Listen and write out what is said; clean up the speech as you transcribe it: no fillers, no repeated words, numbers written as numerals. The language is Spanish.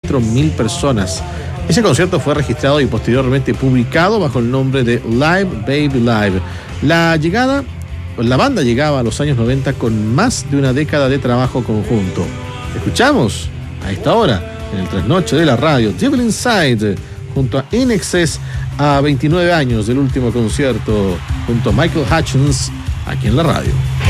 4.000 personas. Ese concierto fue registrado y posteriormente publicado bajo el nombre de Live Baby Live. La banda llegaba a los años 90 con más de una década de trabajo conjunto. Escuchamos a esta hora, en el trasnoche de la radio, Devil Inside, junto a In Excess, a 29 años del último concierto, junto a Michael Hutchence, aquí en la radio.